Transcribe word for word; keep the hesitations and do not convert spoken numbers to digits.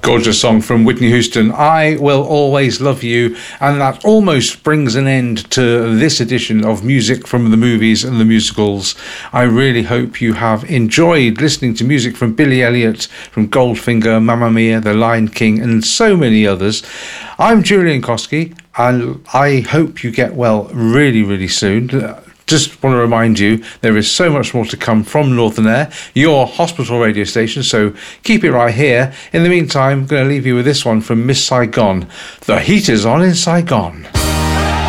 Gorgeous song from Whitney Houston, I Will Always Love You. And that almost brings an end to this edition of Music from the Movies and the Musicals. I really hope you have enjoyed listening to music from Billy Elliot, from Goldfinger, Mamma Mia, The Lion King, and so many others. I'm Julian Koski, and I hope you get well really, really soon. Just want to remind you, there is so much more to come from Northern Air, your hospital radio station, so keep it right here. In the meantime, I'm going to leave you with this one from Miss Saigon. The heat is on in Saigon.